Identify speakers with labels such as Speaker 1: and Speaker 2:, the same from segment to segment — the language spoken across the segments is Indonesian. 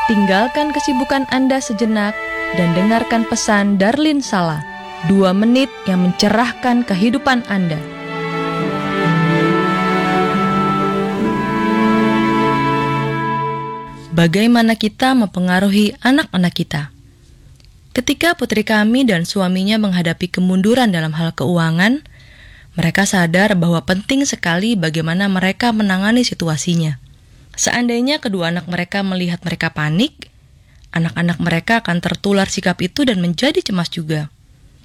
Speaker 1: Tinggalkan kesibukan Anda sejenak dan dengarkan pesan Darlin Sala, 2 menit yang mencerahkan kehidupan Anda. Bagaimana kita mempengaruhi anak-anak kita? Ketika putri kami dan suaminya menghadapi kemunduran dalam hal keuangan, mereka sadar bahwa penting sekali bagaimana mereka menangani situasinya. Seandainya kedua anak mereka melihat mereka panik, anak-anak mereka akan tertular sikap itu dan menjadi cemas juga.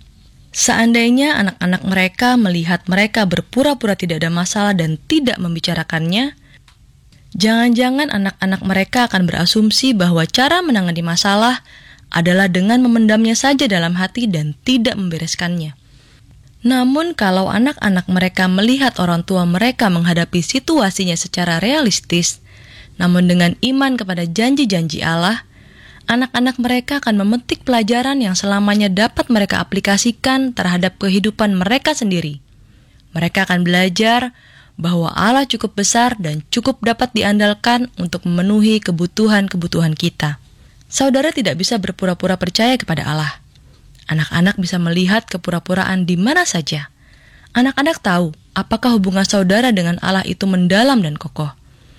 Speaker 1: Seandainya anak-anak mereka melihat mereka berpura-pura tidak ada masalah dan tidak membicarakannya, jangan-jangan anak-anak mereka akan berasumsi bahwa cara menangani masalah adalah dengan memendamnya saja dalam hati dan tidak membereskannya. Namun kalau anak-anak mereka melihat orang tua mereka menghadapi situasinya secara realistis, namun dengan iman kepada janji-janji Allah, anak-anak mereka akan memetik pelajaran yang selamanya dapat mereka aplikasikan terhadap kehidupan mereka sendiri. Mereka akan belajar bahwa Allah cukup besar dan cukup dapat diandalkan untuk memenuhi kebutuhan-kebutuhan kita. Saudara tidak bisa berpura-pura percaya kepada Allah. Anak-anak bisa melihat kepura-puraan di mana saja. Anak-anak tahu apakah hubungan saudara dengan Allah itu mendalam dan kokoh.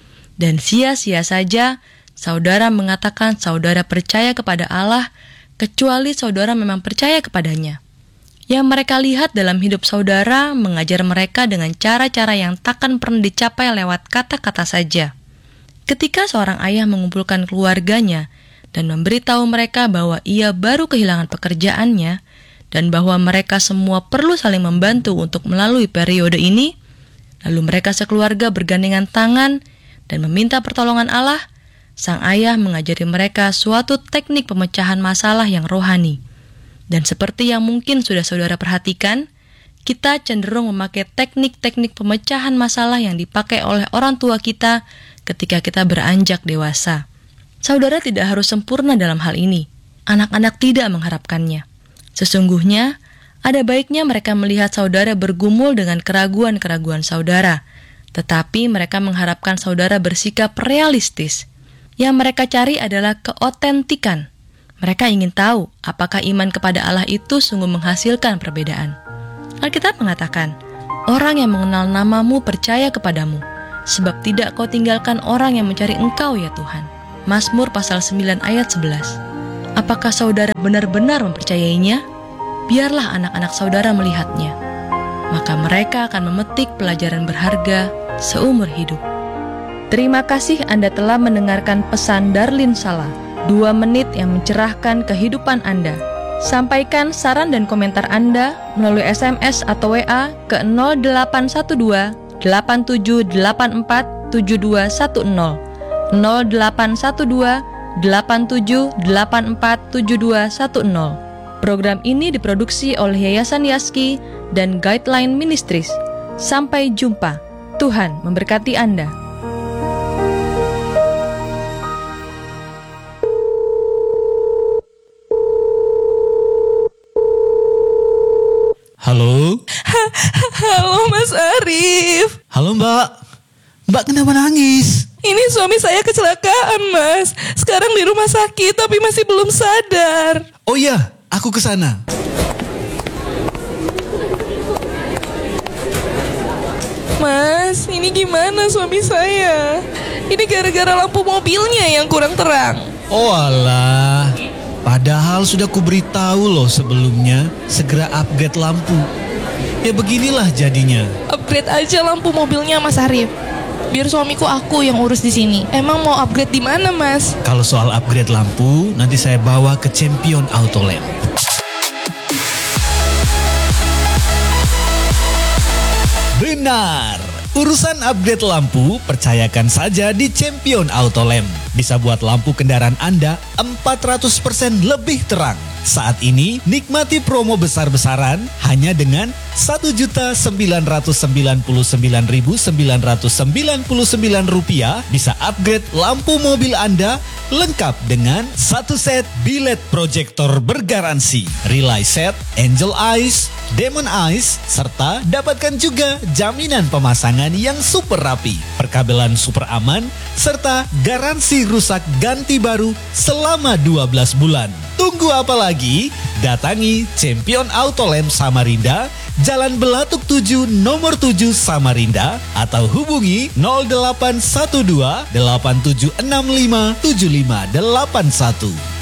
Speaker 1: Dan sia-sia saja saudara mengatakan saudara percaya kepada Allah, kecuali saudara memang percaya kepadanya. Yang mereka lihat dalam hidup saudara mengajar mereka dengan cara-cara yang takkan pernah dicapai lewat kata-kata saja. Ketika seorang ayah mengumpulkan keluarganya dan memberitahu mereka bahwa ia baru kehilangan pekerjaannya dan bahwa mereka semua perlu saling membantu untuk melalui periode ini, lalu mereka sekeluarga bergandengan tangan dan meminta pertolongan Allah, sang ayah mengajari mereka suatu teknik pemecahan masalah yang rohani. Dan seperti yang mungkin sudah saudara perhatikan, kita cenderung memakai teknik-teknik pemecahan masalah yang dipakai oleh orang tua kita ketika kita beranjak dewasa. Saudara tidak harus sempurna dalam hal ini. Anak-anak tidak mengharapkannya. Sesungguhnya, ada baiknya mereka melihat saudara bergumul dengan keraguan-keraguan saudara, tetapi mereka mengharapkan saudara bersikap realistis. Yang mereka cari adalah keotentikan. Mereka ingin tahu apakah iman kepada Allah itu sungguh menghasilkan perbedaan. Alkitab mengatakan, orang yang mengenal namamu percaya kepadamu, sebab tidak kau tinggalkan orang yang mencari engkau ya Tuhan. Mazmur pasal 9 ayat 11. Apakah saudara benar-benar mempercayainya? Biarlah anak-anak saudara melihatnya. Maka mereka akan memetik pelajaran berharga seumur hidup. Terima kasih Anda telah mendengarkan pesan Darlin Sala, 2 menit yang mencerahkan kehidupan Anda. Sampaikan saran dan komentar Anda melalui SMS atau WA ke 0812 8784 7210, 0812 8784 7210. Program ini diproduksi oleh Yayasan Yaski dan Guideline Ministries. Sampai jumpa. Tuhan memberkati Anda.
Speaker 2: Halo?
Speaker 3: Halo Mas Arif.
Speaker 2: Halo Mbak. Mbak kenapa nangis?
Speaker 3: Ini suami saya kecelakaan Mas. Sekarang di rumah sakit tapi masih belum sadar.
Speaker 2: Oh iya, aku ke sana.
Speaker 3: Mas, ini gimana suami saya? Ini gara-gara lampu mobilnya yang kurang terang.
Speaker 2: Oh alah. Padahal sudah kuberitahu loh sebelumnya, segera upgrade lampu. Ya beginilah jadinya.
Speaker 3: Upgrade aja lampu mobilnya Mas Arif. Biar suamiku aku yang urus di sini. Emang mau upgrade di mana Mas?
Speaker 2: Kalau soal upgrade lampu, nanti saya bawa ke Champion Auto Lamp. Benar. Urusan upgrade lampu, percayakan saja di Champion Auto Lamp. Bisa buat lampu kendaraan Anda 400% lebih terang. Saat ini, nikmati promo besar-besaran hanya dengan Rp1.099.999 bisa upgrade lampu mobil Anda lengkap dengan 1 set bilet proyektor bergaransi, relay set, angel eyes, Demon Eyes, serta dapatkan juga jaminan pemasangan yang super rapi, perkabelan super aman, serta garansi rusak ganti baru selama 12 bulan. Tunggu apa lagi? Datangi Champion Auto Lamp Samarinda, Jalan Belatuk 7 nomor 7 Samarinda, atau hubungi 0812 8765 7581.